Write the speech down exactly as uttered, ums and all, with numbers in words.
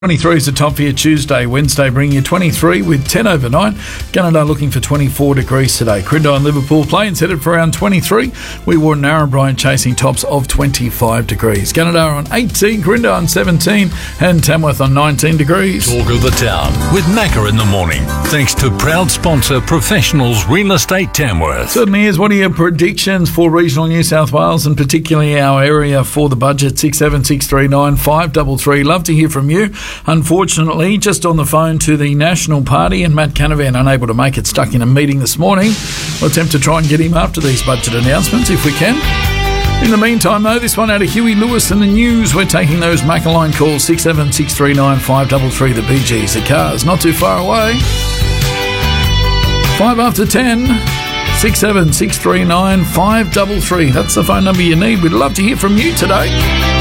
twenty-three is the top for you Tuesday. Wednesday bringing you twenty-three with ten overnight. Gunnedah looking for twenty-four degrees today. Crindai and Liverpool Plains headed for around twenty-three. We wore Narrabri chasing tops of twenty-five degrees. Gunnedah on eighteen, Crindai on seventeen and Tamworth on nineteen degrees. Talk of the town with Macca in the morning. Thanks to proud sponsor Professionals Real Estate Tamworth. Certainly is. What are your predictions for regional New South Wales and particularly our area for the budget? six seven six three nine five three three. Love to hear from you. Unfortunately, just on the phone to the National Party, and Matt Canavan unable to make it, stuck in a meeting this morning. We'll attempt to try and get him after these budget announcements if we can. In the meantime, though, this one out of Huey Lewis and the news. We're taking those Macca calls, six seven six three nine five three three, the B Gs, the cars, not too far away. Five after ten, six seven six three nine five three three. That's the phone number you need. We'd love to hear from you today.